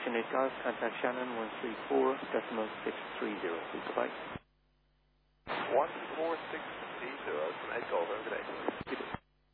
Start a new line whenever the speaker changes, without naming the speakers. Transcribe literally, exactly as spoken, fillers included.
Station eight Golf, contact Shannon one three four decimal six three zero. Please goodbye.
one four six three zero from eight Golf, have a good day.